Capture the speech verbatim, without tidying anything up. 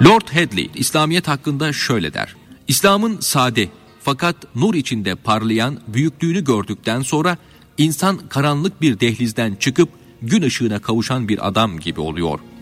Lord Hadley, İslamiyet hakkında şöyle der: İslam'ın sade fakat nur içinde parlayan büyüklüğünü gördükten sonra insan karanlık bir dehlizden çıkıp gün ışığına kavuşan bir adam gibi oluyor.